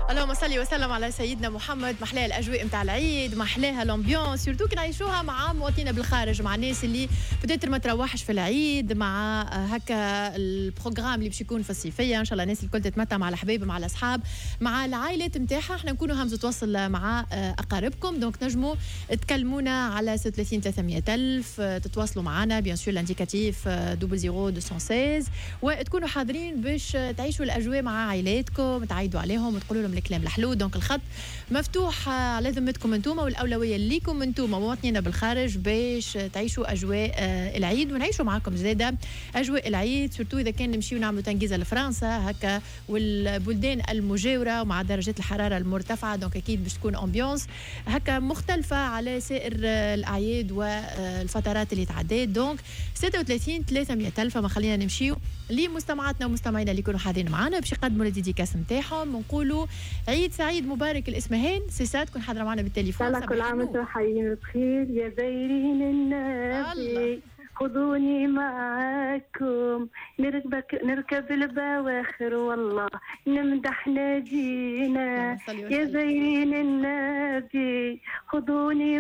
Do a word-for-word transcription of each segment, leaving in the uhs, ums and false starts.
اللهم صل وسلم على سيدنا محمد. محلاها الاجواء نتاع العيد، محلاها الامبيونس، سورتو كي نعيشوها مع مواطنينا بالخارج، مع الناس اللي بدات ما تروحش في العيد، مع هكا البروغرام اللي باش يكون في الصيفيه ان شاء الله الناس الكل تتمتع مع الحبايب مع الاصحاب مع العائلات نتاعها. احنا نكونوا همزه توصل مع اقاربكم، دونك نجموا تكلمونا على ستة وثلاثين ثلاثمية ألف، تتواصلوا معنا بيان سور الانديكاتيف صفر صفر مئتين وستة عشر، وتكونوا حاضرين باش تعيشوا الاجواء مع عائلاتكم، تعيدوا عليهم وتقولوا لهم الكلام الحلو. دونك الخط مفتوح على ذمتكم انتوما، والاولويه ليكم انتوما مواطنينا بالخارج باش تعيشوا اجواء العيد ونعيشوا معكم زاده اجواء العيد، سورتو اذا كان نمشيو نعملوا تنقيزه لفرنسا هكا والبلدان المجاوره ومع درجات الحراره المرتفعه، دونك اكيد باش تكون امبيونس هكا مختلفه على سائر الاعياد والفترات اللي تعدات. دونك ستة وثلاثين ثلاثمية ألف، ما خلينا نمشيو لمستمعاتنا ومستمعينا اللي يكونوا حاضرين معنا باش يقدموا الديديكاس نتاعهم ونقولوا عيد سعيد مبارك. الاسمهان سيسات تكون حاضره معنا بالتليفون. كل عام وانتم حيين بخير يا زايرين النبي، خذوني معاكم نركب نركب البواخر والله نمدح نادينا يا زايرين النبي، خذوني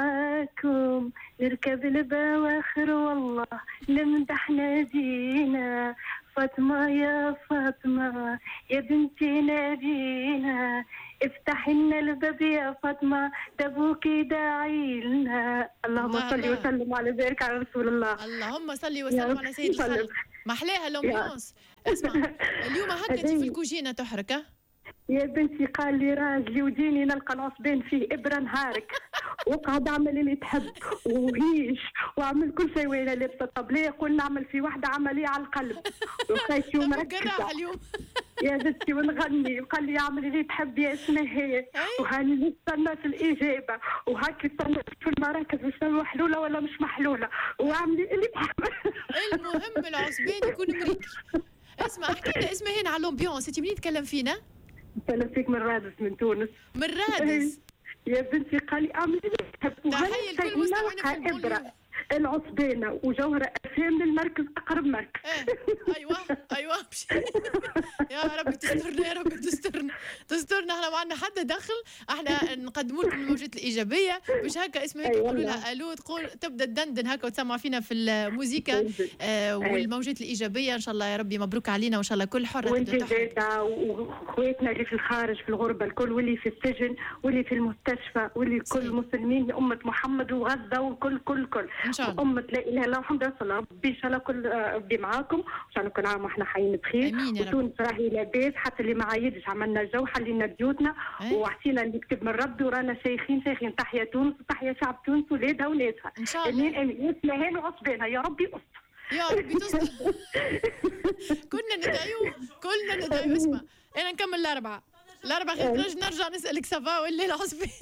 معاكم نركب البواخر والله نمدح نادينا. فاطمة يا فاطمة يا بنتي نادينا، افتحي لنا الباب يا فاطمة تبوكي داعي لنا. اللهم صل وسلم على ذلك على رسول الله. اللهم صل وسلم على سيد الخلق. محلاها الامبيونس. اسمع اليوم هكا في الكوجينه تحرك يا بنتي، قال لي راجلي وديني نلقى العصبين فيه ابره نهارك وقعد اعمل اللي تحب وهيش واعمل كل شيء وانا لابسه طبليه، يقول نعمل في واحده عمليه على القلب وخايف يوم ركزه اليوم يا بنتي ونغني، وقال لي اعمل اللي تحب يا اسمها، وهاني نستنى في الاجابه وهاك نستنى في المراكز باش محلوله ولا مش محلوله واعملي اللي تحب. المهم العصبين يكون مريك. اسمع احكي لنا اسمها هنا على الامبيونس، انت منين تكلم فينا؟ أنا فيك من رادس من تونس. من رادس يا بنتي قال لي اعملي اللي تحب. تحية لكل مستمعينا في البوليو. العصبينه وجوهره أفهم للمركز اقرب مركز. ايه. ايوه ايوه يا ربي تسترنا يا ربي تسترنا تسترنا. احنا ما عندنا حد دخل، احنا نقدموا لكم الموجات الايجابيه باش هكا اسمها هيك يقولوا لها الو، تقول تبدا تدندن هكا وتسمع فينا في الموسيقى آه والموجات الايجابيه. ان شاء الله يا ربي مبروك علينا وان شاء الله كل حره وانت زاده واخواتنا اللي في الخارج في الغربه الكل، واللي في السجن واللي في المستشفى واللي كل المسلمين امه محمد وغزه وكل كل كل أمة لا إله إلا الله محمد رسول الله. ربي إن شاء الله كل ربي معاكم وإن شاء الله كل عام وإحنا حيين بخير. وتونس راهي لاباس، حتى اللي ما عايدش عملنا جو حلينا بيوتنا وحسينا اللي كتب من ربي ورانا شيخين شيخين. تحية تونس وتحية شعب تونس ولادها وناسها إن شاء الله. امين امين يسمعين وعصبينها يا ربي استر يا ربي تستر. كنا ندعيو كلنا ندعيو. اسمع أنا نكمل الأربعة الأربعة غير نرجع نسألك سافا ولا العصبي.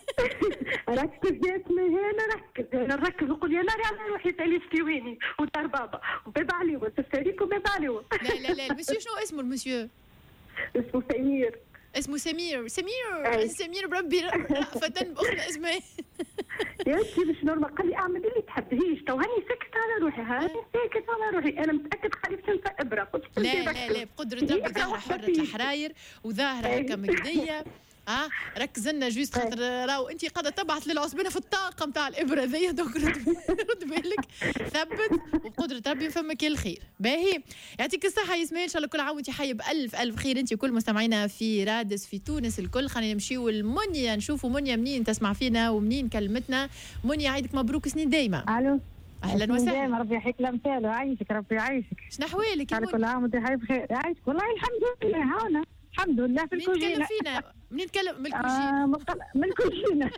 ركز يا اسمي هنا، ركز هنا نركز نقول يا ناري على روحي سالي ستيويني ودار بابا وبابا عليو تستريك وبابا عليو. لا لا لا المسيو شنو اسمه المسيو؟ اسمه سمير. اسمه سمير. سمير سمير بربي فتن بأختنا اسمها يا انتي مش نورمال. قال لي اعمل اللي تحبهيش تو هاني ساكت على روحي، هاني ساكت على روحي. انا متاكد خليك تنسى ابره. لا لا لا بقدره ربي ظاهره حره الحراير وظاهره هكا مجديه. اه ركز لنا جوست خاطر راهو انت قاعده تبعث للعصبينه في الطاقه نتاع الابره ذي، دونك رد بالك ثبت وبقدره ربي فمك الخير. باهي يعطيك الصحه ياسمين، ان شاء الله كل عام وانت حي بالف الف خير انت وكل مستمعينا في رادس في تونس الكل. خلينا نمشيو لمنيا نشوفوا منيا منين تسمع فينا ومنين كلمتنا. منيا عيدك مبروك سنين دايما. الو اهلا وسهلا. ربي يحييك الامثال ويعيشك ربي يعيشك. شنو احوالك؟ كل عام وانت حي بخير. يعيشك والله الحمد لله هانا الحمد لله في الكوجينه. منين تكلم فينا؟ منين نتكلم من الكوجينه؟ آه من الكوجينه.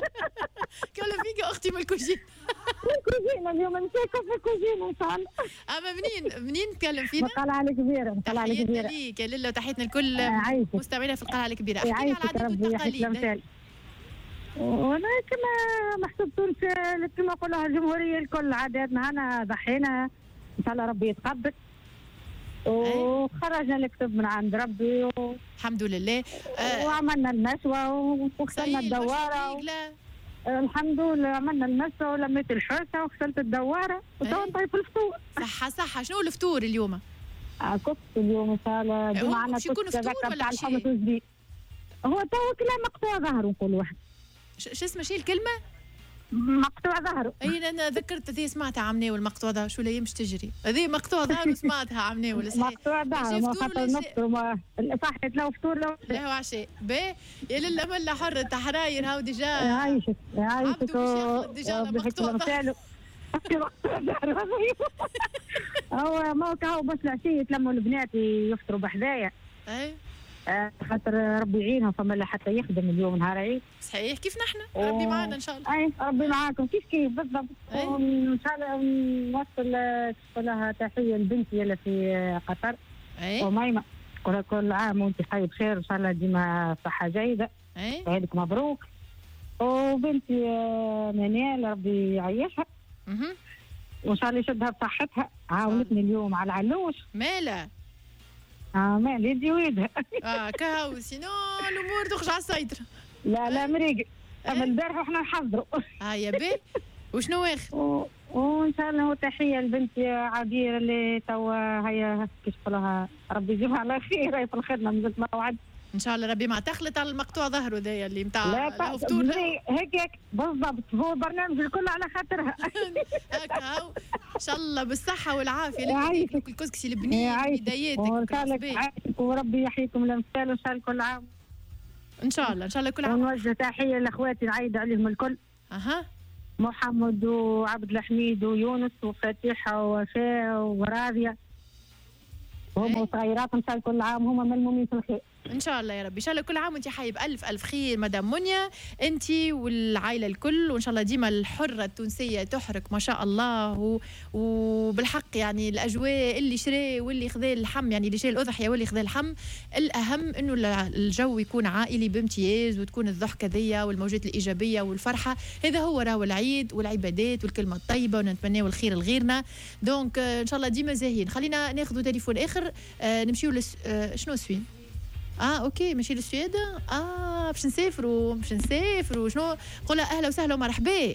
كلم فيك اختي من الكوجينه. من الكوجينه اليوم نسيكم في الكوجينه ان شاء الله. اما منين منين نتكلم فينا؟ القلعه الكبيره. القلعه الكبيره. تحياتنا ليك يا ليلى وتحياتنا لكل آه مستمعينا في القلعه الكبيره. احكي لي على العادات والتقاليد. وانا كما محسوب تونس كما نقولوها الجمهوريه الكل عاداتنا هنا ضحينا ان شاء الله ربي يتقبل وخرجنا الكتب من عند ربي و... الحمد لله. آه وعملنا المسوى وغسلنا الدواره و... الحمد لله عملنا المسوى ولميت الحرسه وغسلت الدواره وتوا نطيب الفطور. صحه صحه. شنو الفطور اليوم؟ آه كفت اليوم ان شاء الله. ديما عندنا كفت تاع الحمص والزبيب. هو تو كلام مقطوع ظهره نقول واحد. شو اسمه شي الكلمه؟ مقطوع ظهره. اي انا ذكرت هذه سمعتها عمناول مقطوع ظهره شو لا يمش تجري هذه مقطوع ظهره سمعتها عمناول مقطوع ظهره خاطر نفطر ما صحت لو فطور لو لا هو عشاء باهي يا لله ملا حر تحراير هاو ديجا عايشك عايشك ديجا مقطوع ظهره هو موقع هو بس العشيه يتلموا البنات يفطروا بحذايا. اي خاطر ربي يعينهم فما لا حتى يخدم اليوم نهار عيد. صحيح كيف نحن ربي معنا ان شاء الله. اي ربي معاكم كيف كيف بالضبط. وان شاء الله نوصل لها تحيه لبنتي اللي في قطر. اي وميمه كل كل عام وانت حي بخير ان شاء الله ديما صحه جيده. اي عيدك مبروك. وبنتي منال ربي يعيشها. اها وان شاء الله يشدها بصحتها. عاونتني اليوم على العلوش. مالا اه مال يدي ويدها. اه كهو سينو الامور تخرج على السيطره. لا لا مريق اما البارح احنا نحضروا. اه يا بي وشنو واخر؟ وان شاء الله تحيه لبنتي عبير اللي توا هي كيف لها ربي يجيبها على خير هي في الخدمه مثل ما وعد. ان شاء الله ربي ما تخلط على المقطوع ظهره ذا اللي نتاع لا فطور هيك هيك بالضبط هو برنامج الكل على خاطرها. هكا هو ان شاء الله بالصحه والعافيه لك الكسكسي البنين بداياتك يعيشك وربي يحييكم الامثال وان شاء الله كل عام ان شاء الله ان شاء الله كل عام. ونوجه تحيه لاخواتي نعيد عليهم الكل. اها محمد وعبد الحميد ويونس وفاتحه ووفاء وراضيه هم وصغيرات ان شاء الله كل عام هم ملمومين في الخير ان شاء الله يا رب. ان شاء الله كل عام وانت حي بالف الف خير مدام منيا انت والعائله الكل وان شاء الله ديما الحره التونسيه تحرك ما شاء الله و... وبالحق يعني الاجواء اللي شري واللي خذا اللحم يعني اللي شري الاضحيه واللي خذا اللحم الاهم انه الجو يكون عائلي بامتياز وتكون الضحكه ذيه والموجات الايجابيه والفرحه. هذا هو راهو العيد والعبادات والكلمه الطيبه ونتمناو الخير لغيرنا. دونك ان شاء الله ديما زاهين. خلينا ناخذوا تليفون اخر آه نمشيو لس... آه شنو السوين اه اوكي ماشي للسويد. اه باش نسافروا باش نسافروا شنو قولها اهلا وسهلا ومرحبا.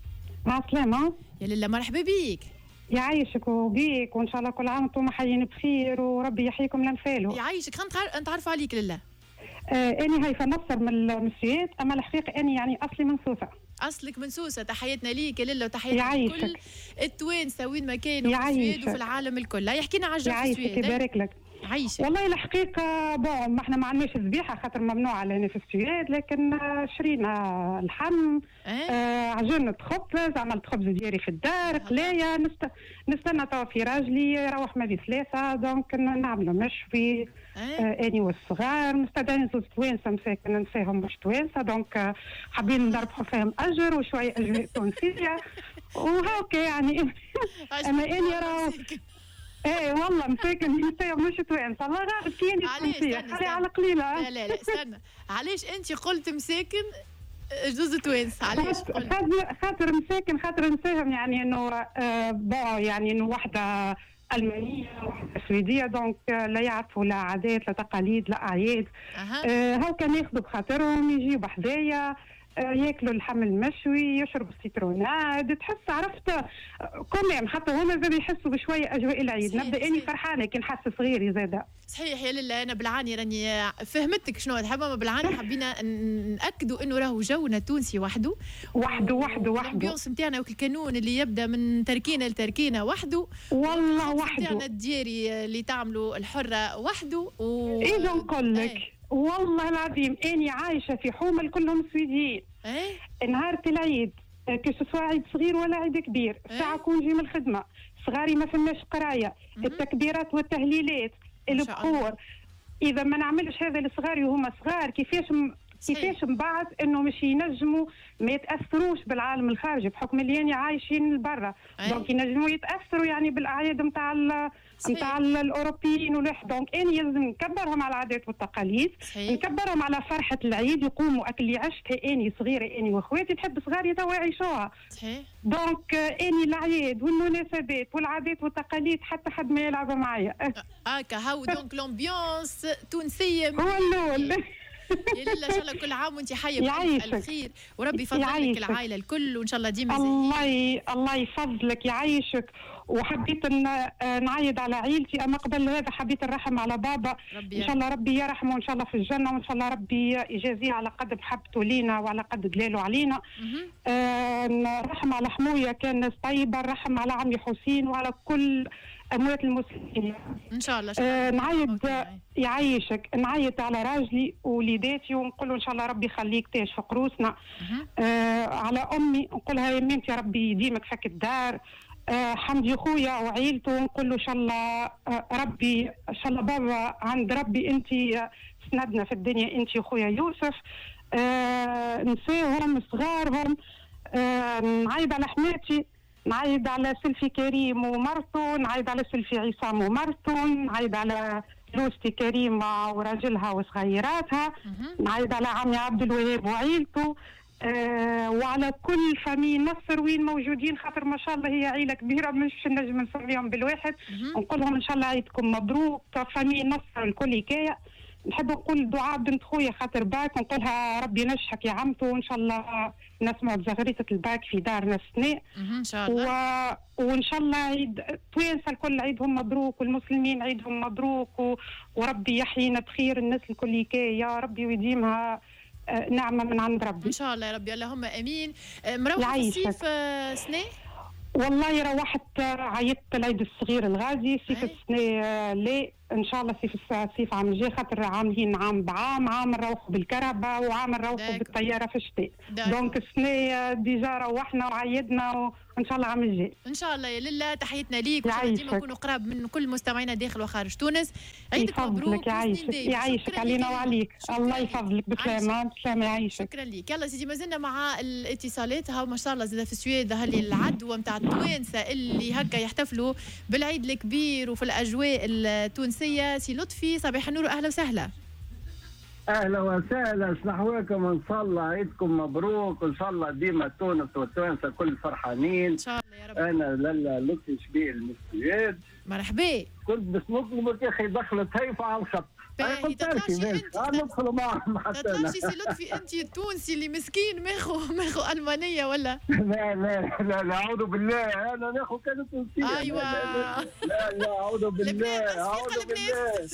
مع السلامه. يا لله مرحبا بيك. يعيشك وبيك وان شاء الله كل عام وانتم حيين بخير وربي يحييكم لنفالو. يعيشك خلينا نتعرفوا عليك لله. آه اني هيفا نصر من السويد اما الحقيقه اني يعني اصلي من سوسه. اصلك من سوسه. تحياتنا ليك يا لله وتحياتنا لكل التوانسه وين ما كانوا في السويد وفي العالم الكل. يحكينا على الجو في السويد. يبارك لك. عايشة. والله الحقيقة بون ما احنا ما عندناش الذبيحة خاطر ممنوعة لهنا في السويد لكن شرينا اللحم أه؟ آه عجنة خبز عملت خبز دياري في الدار قلاية نست... نستنى توا في راجلي يروح ما في ثلاثة دونك نعملوا مشوي أه؟ آه اني والصغار مستدعين زوج توانسة مساكن نساهم مش توانسة دونك آه حابين نربحوا فيهم أجر وشوية أجواء تونسية وهاكا يعني أما اني راهو ايه والله مساكن نساء مش توانسه الله غالب كيني تونسيه خلي على قليله. لا لا لا استنى علاش انت قلت مساكن جوز توانسه علاش قلت؟ خاطر مساكن خاطر نساهم يعني انه آه بون يعني انه وحده المانيه وحده سويديه دونك لا يعرفوا لا عادات لا تقاليد لا اعياد. آه هاو كان ياخذوا بخاطرهم يجيوا بحذايا ياكلوا اللحم المشوي يشربوا السيتروناد تحس عرفت كمان حتى هما زاد يحسوا بشويه اجواء العيد. نبدا اني فرحانه كي نحس صغيري زاده. صحيح يا لله انا بالعاني راني فهمتك شنو تحب اما بالعاني حبينا ناكدوا انه راهو جونا تونسي وحده وحده وحده وحده الامبيونس نتاعنا والكانون اللي يبدا من تركينه لتركينه وحده والله وحده نتاعنا الدياري اللي تعملوا الحره وحده و... اذا نقول لك ايه. والله العظيم اني عايشه في حومه كلهم سويديين. ايه نهار العيد كسوا عيد صغير ولا عيد كبير ساعه كون نجي من الخدمه صغاري ما فماش قرايه التكبيرات والتهليلات البخور اذا ما نعملش هذا لصغاري وهما صغار كيفاش م... كيفاش من بعد انه مش ينجموا ما يتاثروش بالعالم الخارجي بحكم اللي يعني عايشين برا دونك ينجموا يتاثروا يعني بالاعياد نتاع نتاع الاوروبيين ولاح دونك اني لازم نكبرهم على العادات والتقاليد صحيح. نكبرهم على فرحه العيد يقوموا اكل اللي عشتها اني صغيره اني واخواتي تحب صغاري توا يعيشوها صحيح دونك اني العياد والمناسبات والعادات والتقاليد حتى حد ما يلعب معايا هكا هاو دونك لومبيونس تونسيه هو الاول. يا لله ان شاء الله كل عام وانت حيه بألف الخير وربي يفضل لك العائله الكل وان شاء الله ديما الله ي... الله يفضلك يعيشك وحبيت نعيد على عيلتي، اما قبل هذا حبيت نرحم على بابا. ان شاء الله ربي يرحمه ان شاء الله في الجنه، وان شاء الله ربي يجازيه على قد محبته لينا وعلى قد دلاله علينا. آه نرحم على حمويه كان ناس طيبه، نرحم على عمي حسين وعلى كل اموات المسلمين ان شاء الله. آه نعيد يعيشك، نعيد على راجلي ووليداتي ونقول ان شاء الله ربي يخليك تعيش في قروسنا. آه على امي نقولها يا ميمتي ربي يديمك فك الدار. آه حمدي خويا وعيلته نقول له ان شاء الله آه ربي ان شاء الله بابا عند ربي انت سندنا في الدنيا انت وخويا يوسف. آه نساهم صغارهم. آه نعيد على حماتي، نعيد على سلفي كريم ومرته، نعيد على سلفي عصام ومرته، نعيد على لوستي كريمه وراجلها وصغيراتها، نعيد على عمي عبد الوهاب وعيلته. آه وعلى كل فامي نصر وين موجودين، خاطر ما شاء الله هي عيله كبيره مش نجم نسميهم بالواحد. نقول لهم ان شاء الله عيدكم مبروك. فامي نصر الكل حكايه. نحب نقول دعاء بنت خويا خاطر باك، نقولها ربي ينجحك يا عمتو، وان شاء الله نسمع بزغريطه الباك في دارنا السناء ان شاء الله. و... وان شاء الله عيد توانسه الكل عيدهم مبروك، والمسلمين عيدهم مبروك، و... وربي يحيينا بخير الناس الكل حكايه يا ربي ويديمها نعمة من عند ربي إن شاء الله يا ربي، اللهم أمين. مروحة الصيف سنة؟ والله روحت عيدت العيد الصغير الغازي. صيف السنة لا ان شاء الله صيف الصيف عام الجاي، خاطر عاملين عام بعام، عام نروحوا بالكرهبة وعام نروحوا بالطيارة في الشتاء. دونك السنة ديجا روحنا وعيدنا، وان شاء الله عام الجاي ان شاء الله. يا لله تحياتنا ليك، وديما نكونوا قراب من كل مستمعينا داخل وخارج تونس. عيدك مبروك. يعيشك يعيشك علينا وعليك. الله يفضلك بسلامة بسلامة يعيشك. شكرا لك. يلا سيدي مازلنا مع الاتصالات. هاو ما شاء الله زاد في السويد هاللي العدوى نتاع التوانسه اللي هكا يحتفلوا بالعيد الكبير وفي الاجواء التونسيه. سي لطفي صباح النور واهلا وسهلا. اهلا وسهلا، شنحواكم؟ ان شاء الله عيدكم مبروك، وان شاء الله ديما تونس والتوانسه كل فرحانين. ان شاء الله يا رب. انا لالا لطفي شبيه المسويد. مرحبا. كنت باش نطلبك يا اخي دخلت هيفا على الخط. قلت لك ندخلوا معهم حتى تطلعش سي لطفي انت التونسي اللي مسكين ماخو ماخو المانيه ولا؟ لا لا لا لا اعوذ بالله، انا ناخو كانت تونسيه. ايوه لا لا لا اعوذ بالله اعوذ بالله.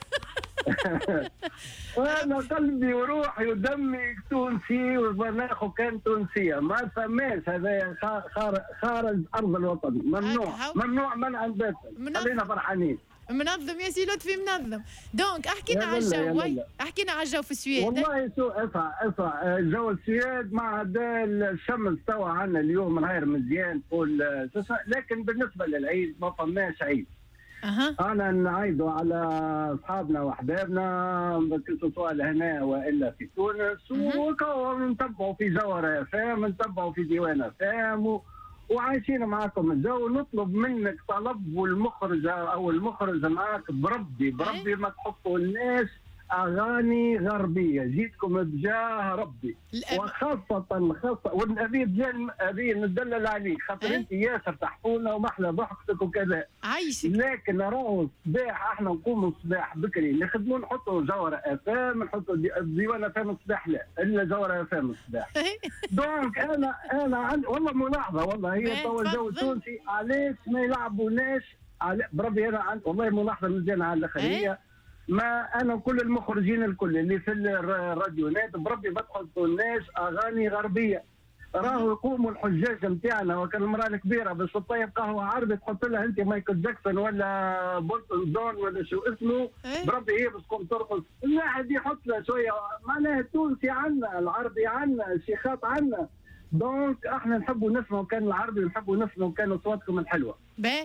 انا قلبي وروحي ودمي تونسي، وناخو كان تونسيه، ما فماش هذا خارج ارض الوطن، ممنوع ممنوع منعا باتا. خلينا فرحانين. منظم يا سي لطفي منظم. دونك احكينا على الجو، احكينا على الجو في السويد. والله سو اسمع اسمع جو السويد مع الشمس توا عندنا اليوم نهار مزيان طول، لكن بالنسبه للعيد ما فماش عيد. أه. انا نعيدوا على اصحابنا واحبابنا سواء هنا والا في تونس، ونتبعوا في جوهره فام، نتبعوا في ديوانه فام، وعايشين معاكم الجو. نطلب منك طلب، والمخرج او المخرج معاك بربي بربي ما تحطوا الناس اغاني غربيه، جيتكم بجاه ربي. وخاصه خاصه والنبي بجان ابي ندلل عليك، خاطر انت ياسر تحفونا ومحلى ضحكتك وكذا عايشك. لكن راهو الصباح احنا نقوموا الصباح بكري نخدموا، نحطوا جوهره افام، نحطوا ديوان افام الصباح، لا الا جوهره افام الصباح. دونك انا انا عندي والله ملاحظه، والله هي تو الجو التونسي علاش ما يلعبوناش بربي. انا عندي والله ملاحظه مزيانه على الاخريه. ما انا كل المخرجين الكل اللي في الراديونات بربي ما تحطوا الناس اغاني غربيه. راهو يقوموا الحجاج نتاعنا وكان المراه الكبيره باش تطيب قهوه عربي تحط لها انت مايكل جاكسون ولا بولتون دون ولا شو اسمه، بربي هي باش تقوم ترقص. الواحد يحط لها شويه معناها التونسي عنا، العربي عنا، الشيخات عنا. دونك احنا نحبوا نسمعوا كان العربي، ونحبوا نسمعوا كان اصواتكم الحلوه.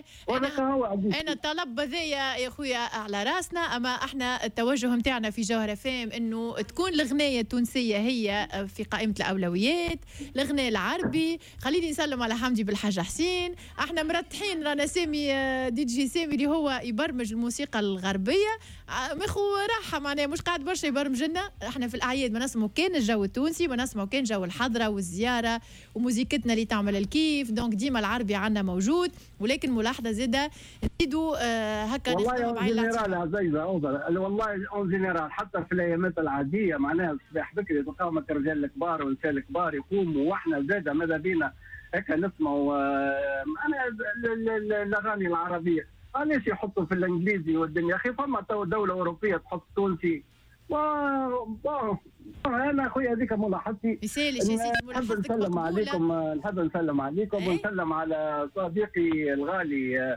أنا, أنا الطلب هذايا يا خويا على راسنا، أما احنا التوجه نتاعنا في جوهرة فام إنه تكون الغناية التونسية هي في قائمة الأولويات، الغناء العربي. خليني نسلم على حمدي بالحاج حسين. احنا مرتحين، رانا سامي دي جي سامي اللي هو يبرمج الموسيقى الغربية، ماخو راحة معناها مش قاعد برشا يبرمج لنا. احنا في الأعياد ما نسمعوا كان الجو التونسي، ما نسمعوا كان جو الحضرة والزيارة وموسيقتنا اللي تعمل الكيف. دونك ديما العربي عندنا موجود، ولكن ملاحظه زاده نزيدوا آه هكا والله اون جينيرال عزيزه والله اون جينيرال حتى في الايامات العاديه معناها الصباح بكري تقامك الرجال الكبار والنساء الكبار يقوموا، واحنا زاده ماذا بينا هيك نسمعوا انا الاغاني العربيه، علاش يحطوا في الانجليزي والدنيا اخي؟ فما تو دوله اوروبيه تحط تونسي. و انا اخويا هذيك ملاحظتي. يسالش يا سيدي نحب نسلم عليكم، نحب نسلم عليكم ايه؟ ونسلم على صديقي الغالي آآ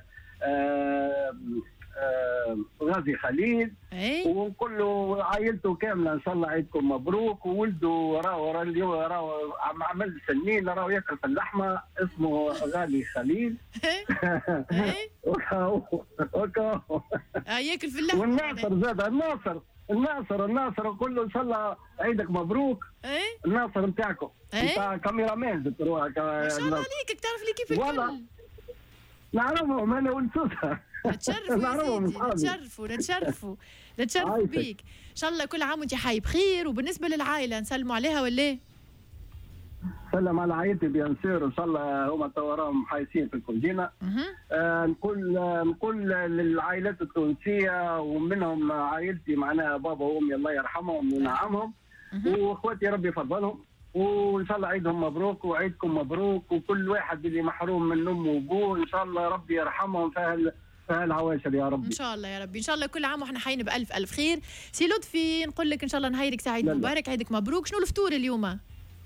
آآ غازي خليل ايه؟ ونقول له عائلته كامله ان شاء الله عيدكم مبروك. وولده راهو اليوم راهو عمل سنين راهو ياكل في اللحمه، اسمه غالي خليل. ايه؟ وكا ياكل في اللحمه. والناصر زاد الناصر الناصر الناصر كله ان شاء الله عيدك مبروك. ايه؟ الناصر نتاعكم انت كاميرا مان تروح. ما شاء الله عليك، تعرف لي كيف الكل. نعرفهم انا ونسوسها. نتشرفوا يا سيدي، نتشرفوا نتشرفوا نتشرفوا بيك. ان شاء الله كل عام وانت حي بخير. وبالنسبه للعائله نسلموا عليها ولا ايه؟ سلم على عائلتي بيان سور، ان شاء الله هما تو راهم حايسين في الكوزينه. آه نقول آه نقول للعائلات التونسيه ومنهم عائلتي معناها بابا وامي الله يرحمهم وينعمهم، واخواتي ربي يفضلهم، وان شاء الله عيدهم مبروك وعيدكم مبروك. وكل واحد اللي محروم من امه وابوه ان شاء الله ربي يرحمهم في هالعواشر يا رب. ان شاء الله يا ربي، ان شاء الله كل عام واحنا حيين بالف الف خير. سي لطفي نقول لك ان شاء الله نهارك سعيد مبارك، عيدك مبروك. شنو الفطور اليوم؟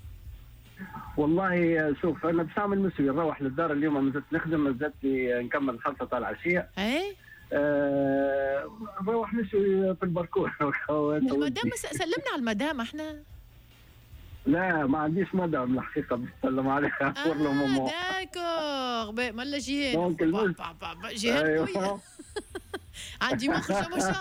والله شوف انا باش نعمل مسوي نروح للدار اليوم، مازلت نخدم، مازلت نكمل خمسة تاع العشيه. اي آه نروح نسوي في الباركور. المدام سلمنا على المدام احنا. لا ما عنديش مدام الحقيقه باش نسلم عليها. اه داكور مالا جيهان. جيهان عندي مخرج